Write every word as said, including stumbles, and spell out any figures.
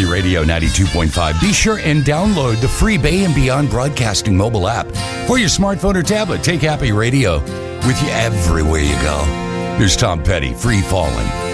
Happy Radio ninety-two point five. Be sure and download the free Bay and Beyond Broadcasting mobile app for your smartphone or tablet. Take Happy Radio with you everywhere you go. Here's Tom Petty, Free Fallin'.